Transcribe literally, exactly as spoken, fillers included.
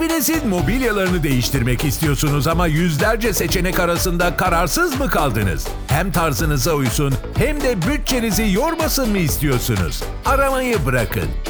Evinizin mobilyalarını değiştirmek istiyorsunuz ama yüzlerce seçenek arasında kararsız mı kaldınız? Hem tarzınıza uysun hem de bütçenizi yormasın mı istiyorsunuz? Aramayı bırakın.